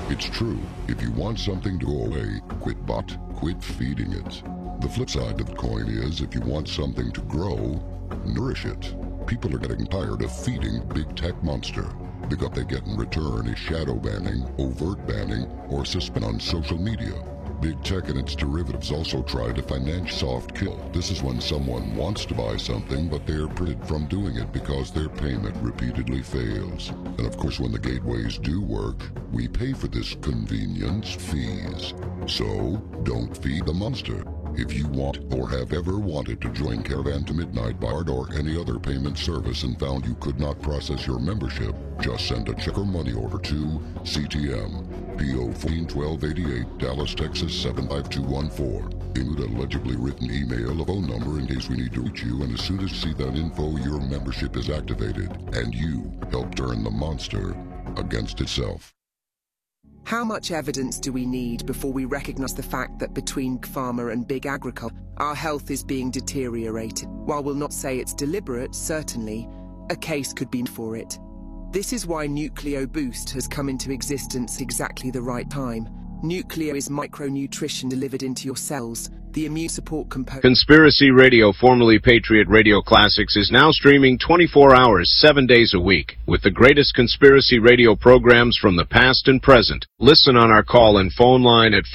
It's true. If you want something to go away, quit feeding it. The flip side of the coin is, if you want something to grow, nourish it. People are getting tired of feeding big tech monster. The gut they get in return is shadow banning, overt banning, or suspend on social media. Big tech and its derivatives also try to finance soft kill. This is when someone wants to buy something, but they're prevented from doing it because their payment repeatedly fails. And of course, when the gateways do work, we pay for this convenience fees. So, don't feed the monster. If you want or have ever wanted to join Caravan to Midnight Bard or any other payment service and found you could not process your membership, just send a check or money order to CTM, P.O. 141288, Dallas, Texas 75214. Include a legibly written email, a phone number in case we need to reach you, and as soon as you see that info, your membership is activated, and you help turn the monster against itself. How much evidence do we need before we recognize the fact that between pharma and big agriculture, our health is being deteriorated? While we'll not say it's deliberate, certainly, a case could be for it. This is why Nucleo Boost has come into existence exactly the right time. Nucleo is micronutrition delivered into your cells, the immune support component. Conspiracy Radio, formerly Patriot Radio Classics, is now streaming 24 hours, 7 days a week, with the greatest conspiracy radio programs from the past and present. Listen on our call and phone line at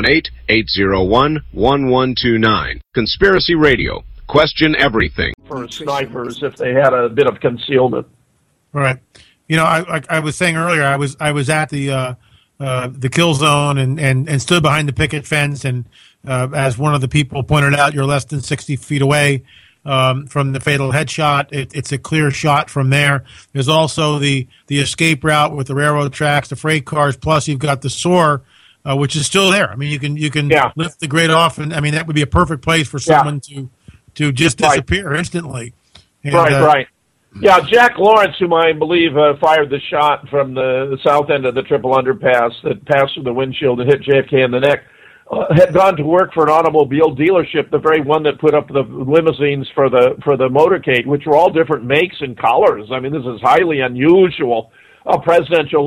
518-801-1129. Conspiracy Radio. Question everything. For snipers, if they had a bit of concealment. Right. You know, I was saying earlier, I was at the kill zone and stood behind the picket fence, and as one of the people pointed out, you're less than 60 feet away from the fatal headshot. It's a clear shot from there. There's also the escape route with the railroad tracks, the freight cars, plus you've got the SOAR, which is still there. I mean, you can lift the grid off, and I mean that would be a perfect place for someone to just disappear instantly. And, right. Yeah, Jack Lawrence, whom I believe fired the shot from the south end of the triple underpass that passed through the windshield and hit JFK in the neck, had gone to work for an automobile dealership, the very one that put up the limousines for the motorcade, which were all different makes and colors. I mean, this is highly unusual. A presidential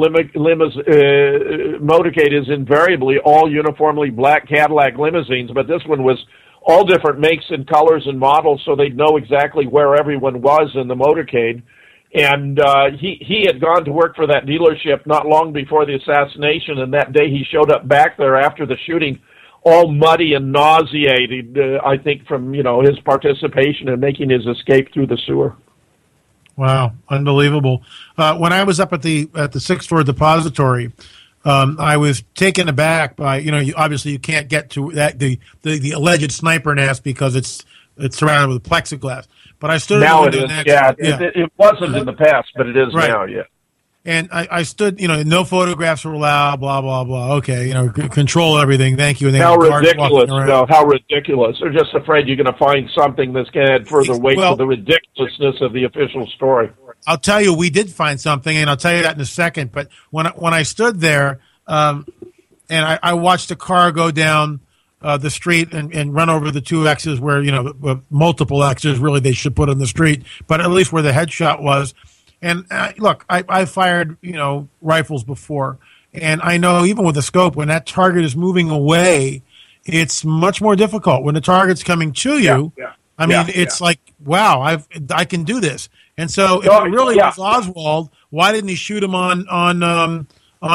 motorcade is invariably all uniformly black Cadillac limousines, but this one was all different makes and colors and models, so they'd know exactly where everyone was in the motorcade. And he had gone to work for that dealership not long before the assassination, and that day he showed up back there after the shooting, all muddy and nauseated, I think, from his participation in making his escape through the sewer. Wow, unbelievable. When I was up at the sixth floor depository, I was taken aback by, obviously you can't get to that the alleged sniper nest because it's surrounded with plexiglass. But I stood now. It is, It wasn't in the past, but it is now. Yeah. And I stood, no photographs were allowed. Blah blah blah. Okay, control everything. Thank you. And how ridiculous! How ridiculous! They're just afraid you're going to find something that's going to add further weight to the ridiculousness of the official story. I'll tell you, we did find something, and I'll tell you that in a second. But when I stood there, and I watched a car go down the street and run over the two X's where, multiple X's, really, they should put on the street, but at least where the headshot was. And look, I fired, rifles before, and I know even with a scope, when that target is moving away, it's much more difficult. When the target's coming to you, it's like, wow, I can do this. And so if it really was Oswald, why didn't he shoot him on Elm?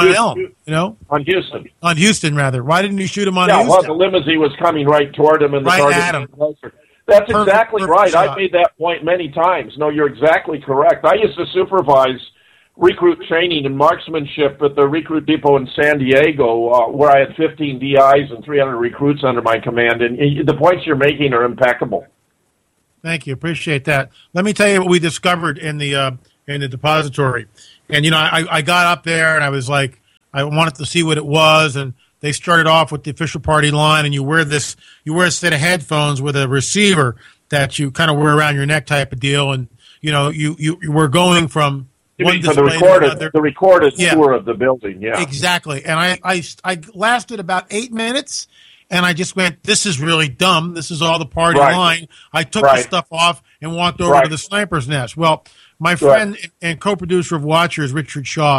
On Houston. On Houston, rather. Why didn't he shoot him on Houston? Well, the limousine was coming right toward him, and the target at him. Closer. That's exactly right. Shot. I've made that point many times. No, you're exactly correct. I used to supervise recruit training and marksmanship at the recruit depot in San Diego, where I had 15 DIs and 300 recruits under my command. And the points you're making are impeccable. Thank you. Appreciate that. Let me tell you what we discovered in the depository. And, I got up there and I was like, I wanted to see what it was. And they started off with the official party line, and you wear a set of headphones with a receiver that you kind of wear around your neck type of deal. And, you were going from one display to another. The recorded tour of the building. Yeah, exactly. And I lasted about 8 minutes. And I just went, this is really dumb. This is all the party line. I took the stuff off and walked over to the sniper's nest. Well, my friend and co-producer of Watchers, Richard Shaw,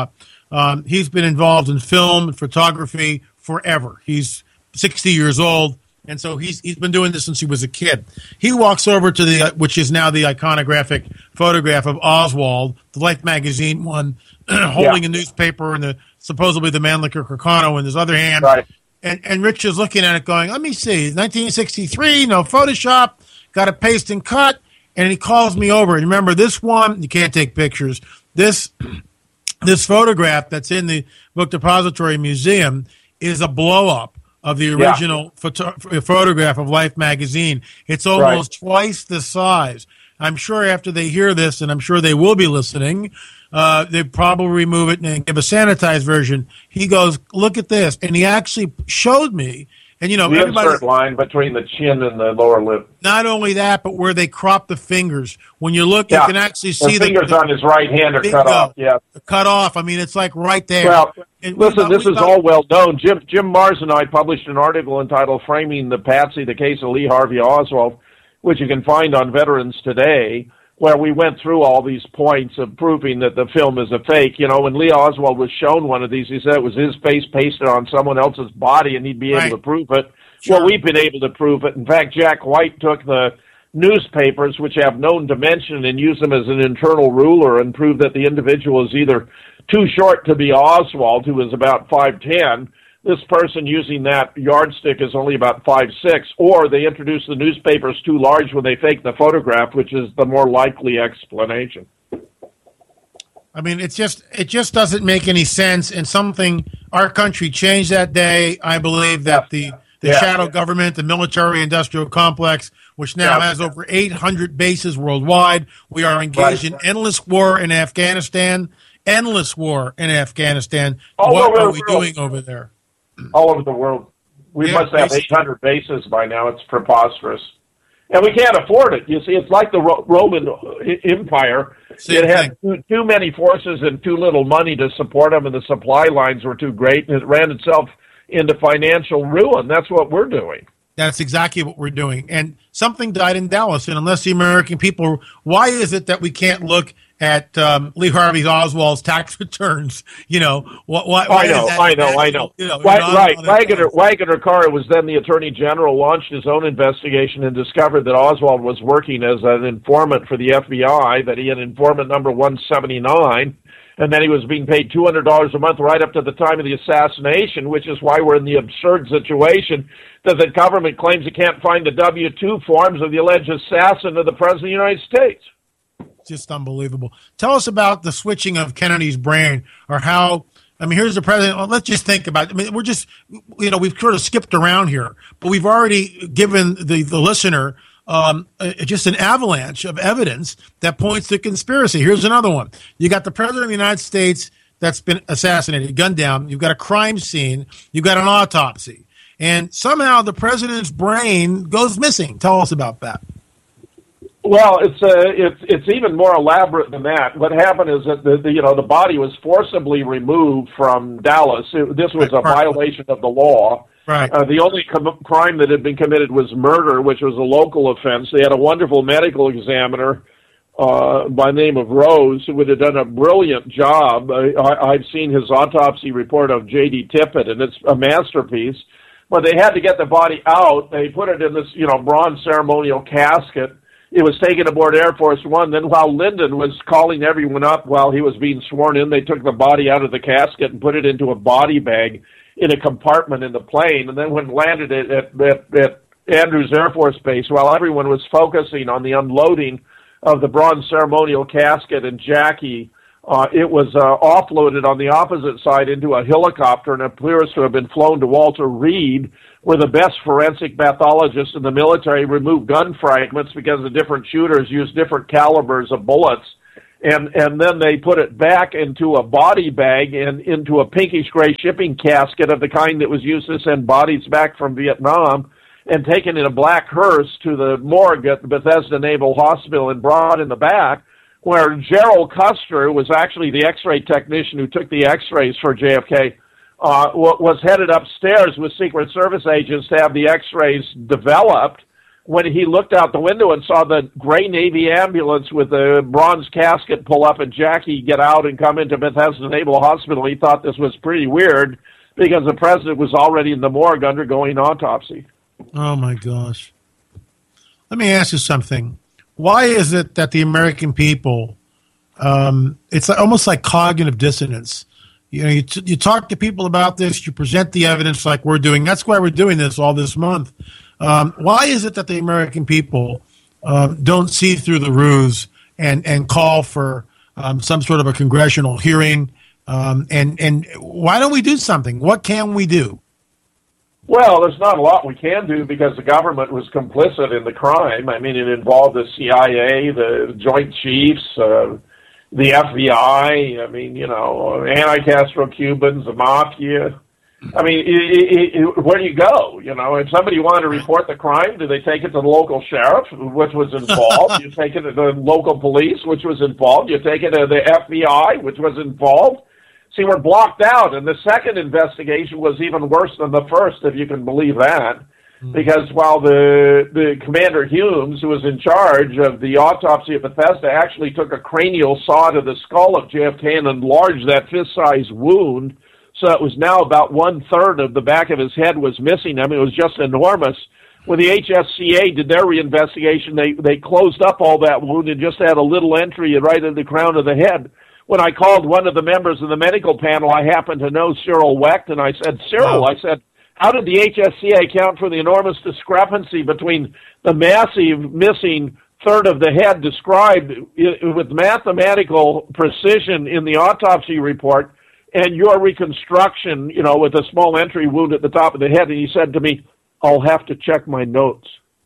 He's been involved in film and photography forever. He's 60 years old, and so he's been doing this since he was a kid. He walks over to the which is now the iconographic photograph of Oswald, the Life magazine one, holding a newspaper and supposedly the Mannlicher Carcano in his other hand. Right. And Rich is looking at it going, let me see, 1963, no Photoshop, got a paste and cut, and he calls me over. And remember, this one, you can't take pictures. This photograph that's in the Book Depository Museum is a blow-up of the original photograph of Life magazine. It's almost twice the size. I'm sure after they hear this, and I'm sure they will be listening, they probably remove it and give a sanitized version. He goes, look at this. And he actually showed me. And, you know, the insert line between the chin and the lower lip. Not only that, but where they crop the fingers. When you look, you can actually see the fingers on his right hand are cut off. Yeah, cut off. I mean, it's like right there. Well, listen, this is all well known. Jim Mars and I published an article entitled "Framing the Patsy: The Case of Lee Harvey Oswald," which you can find on Veterans Today, where we went through all these points of proving that the film is a fake. You know, when Lee Oswald was shown one of these, he said it was his face pasted on someone else's body and he'd be able to prove it. Sure. Well, we've been able to prove it. In fact, Jack White took the newspapers, which have known dimension, and used them as an internal ruler and proved that the individual is either too short to be Oswald, who was about 5'10", this person using that yardstick is only about 5'6", or they introduce the newspapers too large when they fake the photograph, which is the more likely explanation. I mean, it just doesn't make any sense. And something our country changed that day. I believe that the shadow government, the military-industrial complex, which now has over 800 bases worldwide. We are engaged in endless war in Afghanistan. Endless war in Afghanistan. What are we doing over there? All over the world. We must have 800 bases by now. It's preposterous. And we can't afford it. You see, it's like the Roman Empire. It had too many forces and too little money to support them, and the supply lines were too great, and it ran itself into financial ruin. That's what we're doing. That's exactly what we're doing. And something died in Dallas, and unless the American people, why is it that we can't look at Lee Harvey Oswald's tax returns? You know, why I know. You know, right. Wagner Carr was then the Attorney General, launched his own investigation and discovered that Oswald was working as an informant for the FBI, that he had informant number 179, and then he was being paid $200 a month right up to the time of the assassination, which is why we're in the absurd situation that the government claims it can't find the W-2 forms of the alleged assassin of the President of the United States. Just unbelievable. Tell us about the switching of Kennedy's brain, or how, I mean, here's the president. Well, let's just think about it. I mean, we're just, you know, we've sort of skipped around here, but we've already given the listener just an avalanche of evidence that points to conspiracy. Here's another one. You got the president of the United States that's been assassinated, gunned down. You've got a crime scene. You've got an autopsy. And somehow the president's brain goes missing. Tell us about that. Well, it's even more elaborate than that. What happened is that the body was forcibly removed from Dallas. This was a violation of the law. Right. The only crime that had been committed was murder, which was a local offense. They had a wonderful medical examiner by the name of Rose, who would have done a brilliant job. I've seen his autopsy report of J.D. Tippett, and it's a masterpiece. But they had to get the body out. They put it in this, bronze ceremonial casket. It was taken aboard Air Force One. Then while Lyndon was calling everyone up while he was being sworn in, they took the body out of the casket and put it into a body bag in a compartment in the plane. And then when it landed at Andrews Air Force Base, while everyone was focusing on the unloading of the bronze ceremonial casket and Jackie, it was offloaded on the opposite side into a helicopter and appears to have been flown to Walter Reed, where the best forensic pathologists in the military removed gun fragments because the different shooters used different calibers of bullets. And then they put it back into a body bag and into a pinkish-gray shipping casket of the kind that was used to send bodies back from Vietnam, and taken in a black hearse to the morgue at the Bethesda Naval Hospital and brought in the back, where Gerald Custer, who was actually the X-ray technician who took the X-rays for JFK, was headed upstairs with Secret Service agents to have the X-rays developed. when he looked out the window and saw the gray Navy ambulance with the bronze casket pull up and Jackie get out and come into Bethesda Naval Hospital, he thought this was pretty weird because the president was already in the morgue undergoing autopsy. Oh, my gosh. Let me ask you something. Why is it that the American people, it's almost like cognitive dissonance? You know, you talk to people about this, you present the evidence like we're doing. That's why we're doing this all this month. Why is it that the American people don't see through the ruse and call for some sort of a congressional hearing? And why don't we do something? What can we do? Well, there's not a lot we can do because the government was complicit in the crime. I mean, it involved the CIA, the Joint Chiefs, the FBI, I mean, you know, anti-Castro Cubans, the mafia. I mean, where do you go? You know, if somebody wanted to report the crime, do they take it to the local sheriff, which was involved? You take it to the local police, which was involved. You take it to the FBI, which was involved. See, we're blocked out, and the second investigation was even worse than the first, if you can believe that, because while the Commander Humes, who was in charge of the autopsy at Bethesda, actually took a cranial saw to the skull of JFK and enlarged that fist-sized wound, so it was now about 1/3 of the back of his head was missing. I mean, it was just enormous. When the HSCA did their reinvestigation, they closed up all that wound and just had a little entry right in the crown of the head. When I called one of the members of the medical panel, I happened to know Cyril Wecht, and I said, Cyril, I said, how did the HSCA account for the enormous discrepancy between the massive missing third of the head described with mathematical precision in the autopsy report and your reconstruction, you know, with a small entry wound at the top of the head? And he said to me, I'll have to check my notes.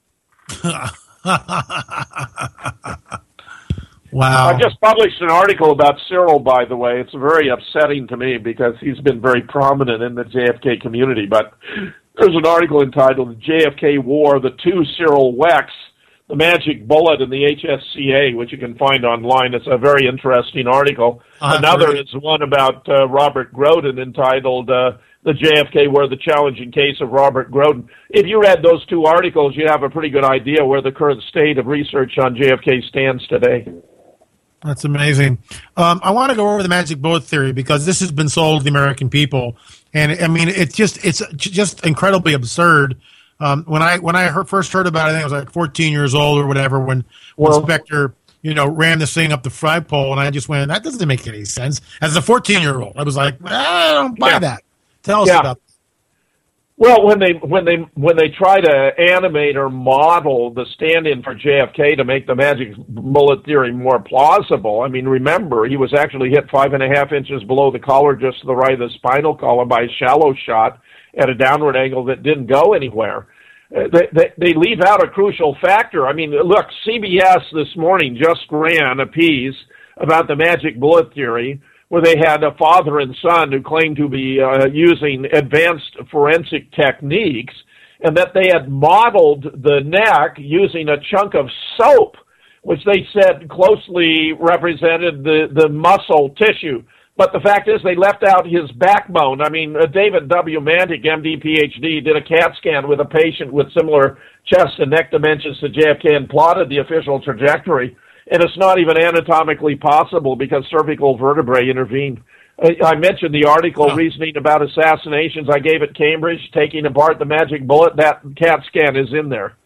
Wow. I just published an article about Cyril, by the way. It's very upsetting to me because he's been very prominent in the JFK community. But there's an article entitled The JFK War, The Two Cyril Wecks, The Magic Bullet and the HSCA, which you can find online. It's a very interesting article. Another is one about Robert Groden entitled The JFK War, The Challenging Case of Robert Groden. If you read those two articles, you have a pretty good idea where the current state of research on JFK stands today. That's amazing. I want to go over the magic bullet theory because this has been sold to the American people, and I mean it's just incredibly absurd. When I first heard about it, I think I was like 14 years old or whatever. When Spectre, you know, ran this thing up the flagpole, and I just went, that doesn't make any sense. As a 14-year-old, I was like, I don't buy that. Tell us about that. Well, when they try to animate or model the stand-in for JFK to make the magic bullet theory more plausible, I mean, remember, he was actually hit 5.5 inches below the collar, just to the right of the spinal column, by a shallow shot at a downward angle that didn't go anywhere. They leave out a crucial factor. I mean, look, CBS this morning just ran a piece about the magic bullet theory, where they had a father and son who claimed to be using advanced forensic techniques, and that they had modeled the neck using a chunk of soap, which they said closely represented the muscle tissue. But the fact is they left out his backbone. I mean, David W. Mantic, MD, PhD, did a CAT scan with a patient with similar chest and neck dimensions to JFK and plotted the official trajectory. And it's not even anatomically possible because cervical vertebrae intervened. I mentioned the article reasoning about assassinations I gave at Cambridge, taking apart the magic bullet. That CAT scan is in there.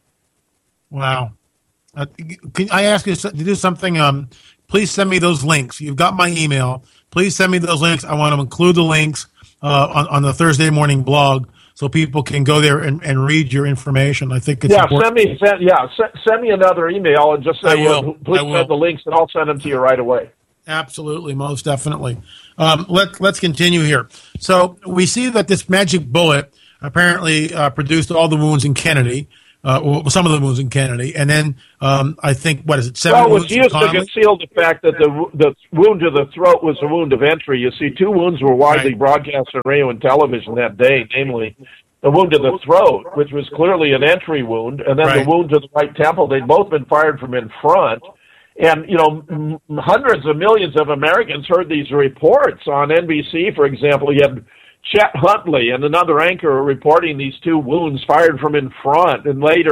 Wow. Can I ask you to do something? Please send me those links. You've got my email. Please send me those links. I want to include the links on the Thursday morning blog, so people can go there and read your information. I think it's important. Send me another email and just say, please send the links, and I'll send them to you right away. Absolutely, most definitely. Let's continue here. So we see that this magic bullet apparently produced all the wounds in Kennedy, some of the wounds in Kennedy, and then I think, what is it, 7 wounds in Connally? Well, it was used to conceal the fact that the wound to the throat was a wound of entry. You see, 2 wounds were widely broadcast on radio and television that day, namely the wound to the throat, which was clearly an entry wound, and then the wound to the right temple. They'd both been fired from in front. And, you know, hundreds of millions of Americans heard these reports on NBC, for example. You had Chet Huntley and another anchor reporting these 2 wounds fired from in front. And later,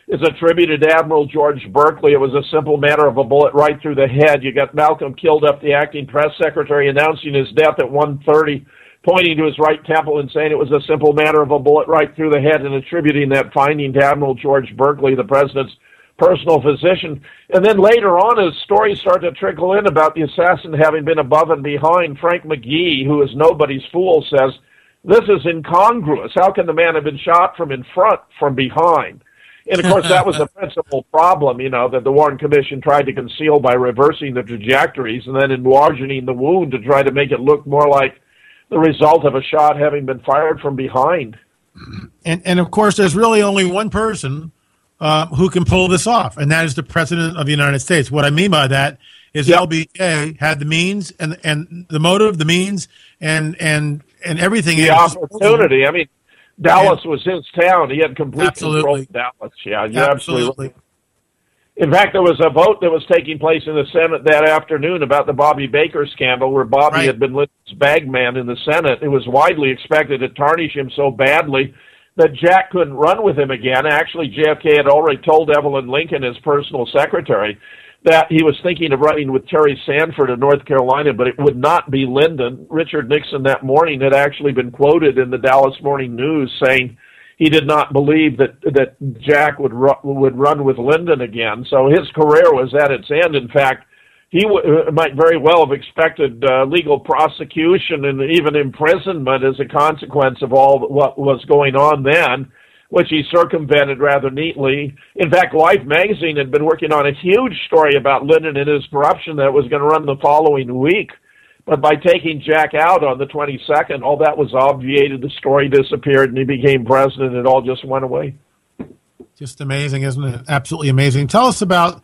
is attributed to Admiral George Berkeley. It was a simple matter of a bullet right through the head. You got Malcolm Kilduff, the acting press secretary, announcing his death at 1:30, pointing to his right temple and saying it was a simple matter of a bullet right through the head, and attributing that finding to Admiral George Berkeley, the president's personal physician. And then later on, as stories start to trickle in about the assassin having been above and behind, Frank McGee, who is nobody's fool, says, this is incongruous. How can the man have been shot from in front, from behind? And, of course, that was the principal problem, that the Warren Commission tried to conceal by reversing the trajectories and then enlarging the wound to try to make it look more like the result of a shot having been fired from behind. And of course, there's really only one person who can pull this off, and that is the President of the United States. What I mean by that is LBJ had the means and the motive, the means, and everything. The opportunity. I mean, Dallas was his town. He had complete control of Dallas. Yeah, you're absolutely. In fact, there was a vote that was taking place in the Senate that afternoon about the Bobby Baker scandal, where Bobby had been Lincoln's bagman in the Senate. It was widely expected to tarnish him so badly that Jack couldn't run with him again. Actually, JFK had already told Evelyn Lincoln, his personal secretary, that he was thinking of running with Terry Sanford of North Carolina, but it would not be Lyndon. Richard Nixon that morning had actually been quoted in the Dallas Morning News saying he did not believe that Jack would run with Lyndon again. So his career was at its end. In fact, he might very well have expected legal prosecution and even imprisonment as a consequence of all what was going on then, which he circumvented rather neatly. In fact, Life magazine had been working on a huge story about Lyndon and his corruption that was going to run the following week. But by taking Jack out on the 22nd, all that was obviated, the story disappeared, and he became president. It all just went away. Just amazing, isn't it? Absolutely amazing. Tell us about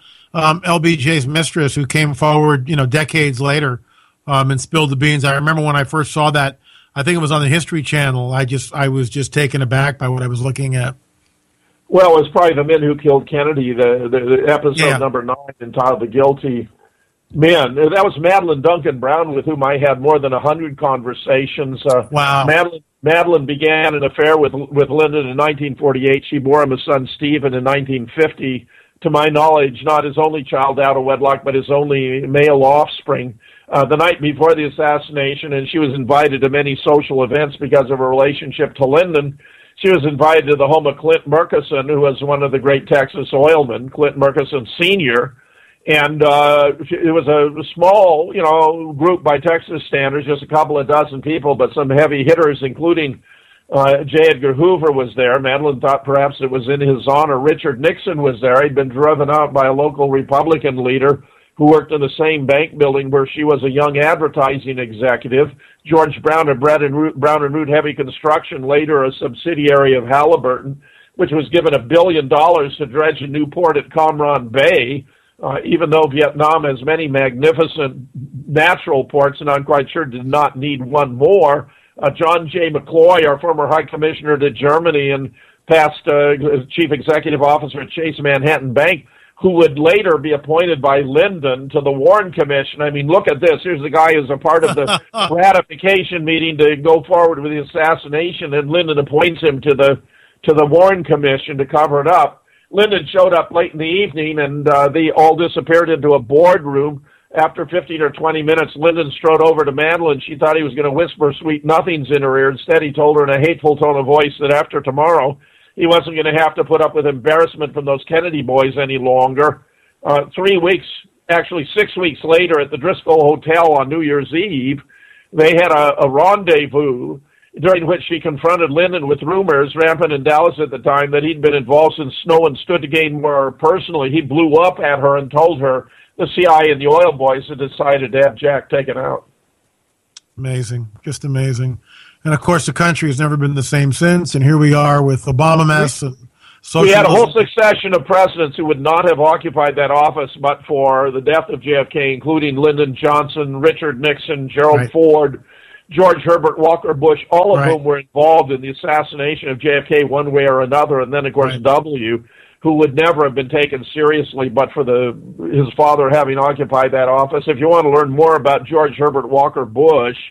LBJ's mistress, who came forward, decades later, and spilled the beans. I remember when I first saw that, I think it was on the History Channel. I was just taken aback by what I was looking at. Well, it was probably The Men Who Killed Kennedy, the episode number 9 entitled The Guilty Men. That was Madeline Duncan Brown, with whom I had more than 100 conversations. Wow. Madeline began an affair with Lyndon in 1948. She bore him a son, Stephen, in 1950. To my knowledge, not his only child out of wedlock, but his only male offspring. The night before the assassination, and she was invited to many social events because of her relationship to Lyndon. She was invited to the home of Clint Murchison, who was one of the great Texas oilmen, Clint Murchison Sr., and it was a small, group by Texas standards, just a couple of dozen people, but some heavy hitters, including J. Edgar Hoover was there. Madeline thought perhaps it was in his honor. Richard Nixon was there. He'd been driven out by a local Republican leader who worked in the same bank building where she was a young advertising executive. George Brown of Brown and Root Heavy Construction, later a subsidiary of Halliburton, which was given $1 billion to dredge a new port at Cam Ranh Bay. Even though Vietnam has many magnificent natural ports, and I'm quite sure did not need one more, John J. McCloy, our former High Commissioner to Germany and past Chief Executive Officer at Chase Manhattan Bank, who would later be appointed by Lyndon to the Warren Commission. I mean, look at this. Here's the guy who's a part of the ratification meeting to go forward with the assassination, and Lyndon appoints him to the Warren Commission to cover it up. Lyndon showed up late in the evening, and they all disappeared into a boardroom. After 15 or 20 minutes, Lyndon strode over to Madeline. She thought he was going to whisper sweet nothings in her ear. Instead, he told her in a hateful tone of voice that after tomorrow, he wasn't going to have to put up with embarrassment from those Kennedy boys any longer. 3 weeks, actually 6 weeks later, at the Driscoll Hotel on New Year's Eve, they had a rendezvous during which she confronted Lyndon with rumors rampant in Dallas at the time that he'd been involved since Snow and stood to gain more personally. He blew up at her and told her the CIA and the oil boys had decided to have Jack taken out. Amazing. Just amazing. And, of course, the country has never been the same since, and here we are with Obama mess. And we had a whole succession of presidents who would not have occupied that office but for the death of JFK, including Lyndon Johnson, Richard Nixon, Gerald Ford, George Herbert Walker Bush, all of whom were involved in the assassination of JFK one way or another, and then, of course, W., who would never have been taken seriously but for his father having occupied that office. If you want to learn more about George Herbert Walker Bush,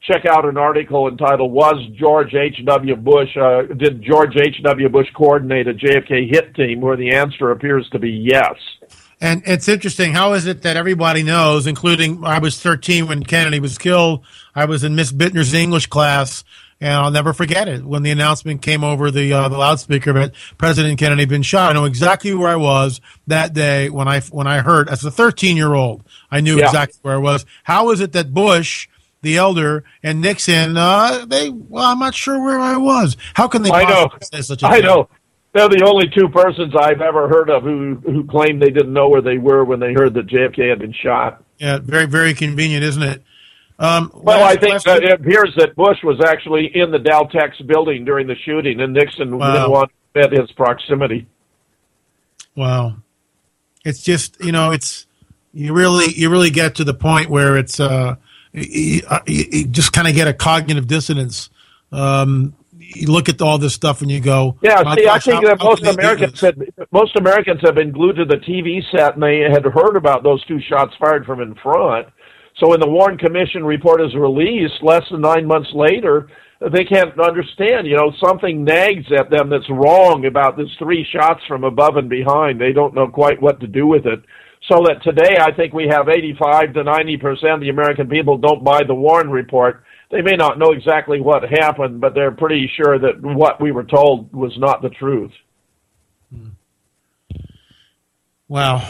check out an article entitled, "Was George H.W. Bush, did George H.W. Bush coordinate a JFK hit team?" where the answer appears to be yes. And it's interesting. How is it that everybody knows, including I was 13 when Kennedy was killed. I was in Miss Bittner's English class, and I'll never forget it. When the announcement came over the loudspeaker that President Kennedy had been shot, I know exactly where I was that day when I heard, as a 13-year-old, I knew exactly where I was. How is it that Bush, the elder, and Nixon, I'm not sure where I was. How can they possibly say such a thing? I know. They're the only two persons I've ever heard of who claimed they didn't know where they were when they heard that JFK had been shot. Yeah, very, very convenient, isn't it? I think it appears that Bush was actually in the Daltex building during the shooting, and Nixon didn't want to admit his proximity. Wow. It's just, you really get to the point where it's, you just kind of get a cognitive dissonance. You look at all this stuff and you go, I think that most Americans have been glued to the TV set, and they had heard about those two shots fired from in front. So when the Warren Commission report is released less than 9 months later, they can't understand. Something nags at them that's wrong about this 3 shots from above and behind. They don't know quite what to do with it. So that today, I think we have 85 to 90% of the American people don't buy the Warren report. They may not know exactly what happened, but they're pretty sure that what we were told was not the truth. Wow.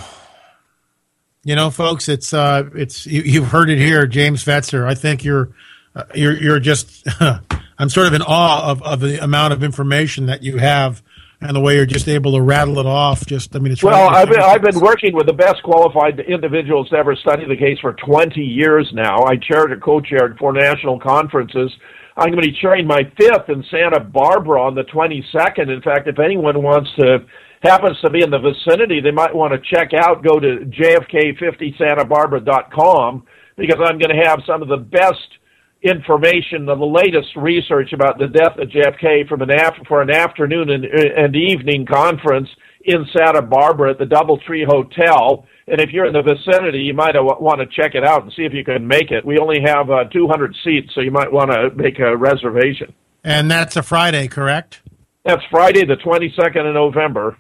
Folks, it's you've heard it here, James Fetzer. I think you're just I'm sort of in awe of the amount of information that you have and the way you're just able to rattle it off. I've been working with the best qualified individuals to ever study the case for 20 years now. I chaired or co-chaired 4 national conferences. I'm going to be chairing my 5th in Santa Barbara on the 22nd. In fact, if anyone happens to be in the vicinity, they might want to go to jfk50santabarbara.com, because I'm going to have some of the best information, the latest research about the death of JFK for an afternoon and evening conference in Santa Barbara at the DoubleTree Hotel. And if you're in the vicinity, you might want to check it out and see if you can make it. We only have 200 seats, so you might want to make a reservation. And that's a Friday, correct? That's Friday, the 22nd of November.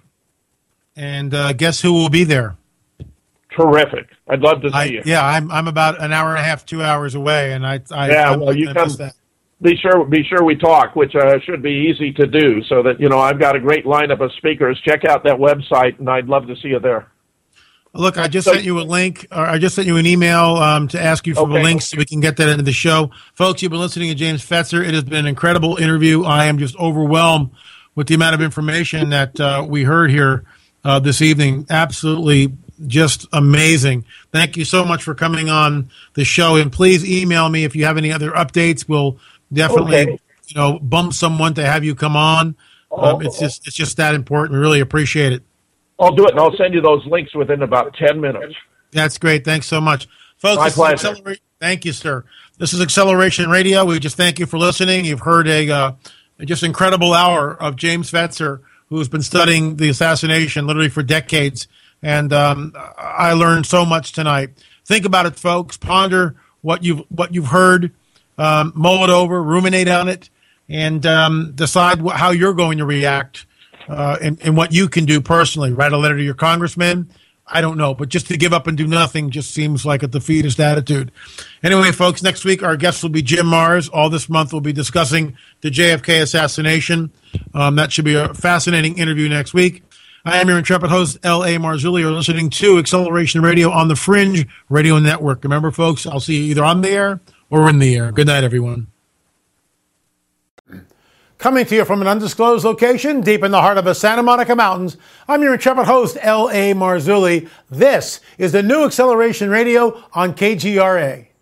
And guess who will be there? Terrific. I'd love to see you. Yeah, I'm about an hour and a half, 2 hours away, and you come. Be sure we talk, which should be easy to do. So that I've got a great lineup of speakers. Check out that website, and I'd love to see you there. Look, I just sent you a link, or I just sent you an email to ask you for the links so we can get that into the show. Folks, you've been listening to James Fetzer. It has been an incredible interview. I am just overwhelmed with the amount of information that we heard here this evening. Absolutely just amazing. Thank you so much for coming on the show. And please email me if you have any other updates. We'll definitely bump someone to have you come on. It's just that important. We really appreciate it. I'll do it, and I'll send you those links within about 10 minutes. That's great. Thanks so much. Folks, my pleasure. Thank you, sir. This is Acceleration Radio. We just thank you for listening. You've heard a just incredible hour of James Fetzer, who's been studying the assassination literally for decades. And I learned so much tonight. Think about it, folks. Ponder what you've heard. Mull it over, ruminate on it, and decide how you're going to react and what you can do personally. Write a letter to your congressman. I don't know, but just to give up and do nothing just seems like a defeatist attitude. Anyway, folks, next week our guest will be Jim Marrs. All this month we'll be discussing the JFK assassination. That should be a fascinating interview next week. I am your intrepid host, L.A. Marzulli. You're listening to Acceleration Radio on the Fringe Radio Network. Remember, folks, I'll see you either on the air or in the air. Good night, everyone. Coming to you from an undisclosed location deep in the heart of the Santa Monica Mountains, I'm your intrepid host, L.A. Marzulli. This is the new Acceleration Radio on KGRA.